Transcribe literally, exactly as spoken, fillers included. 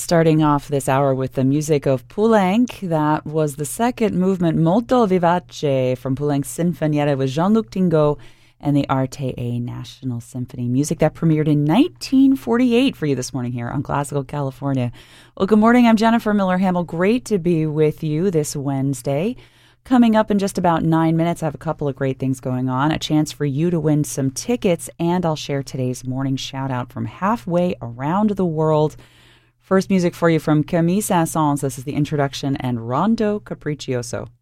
Starting off this hour with the music of Poulenc. That was the second movement, Molto Vivace, from Poulenc's Sinfonietta with Jean-Luc Tingot and the R T A National Symphony. Music that premiered in nineteen forty-eight for you this morning here on Classical California. Well, good morning. I'm Jennifer Miller-Hamill. Great to be with you this Wednesday. Coming up in just about nine minutes, I have a couple of great things going on. A chance for you to win some tickets, and I'll share today's morning shout-out from halfway around the world. First music for you from Camille Saint-Saëns. This is the introduction and Rondo Capriccioso.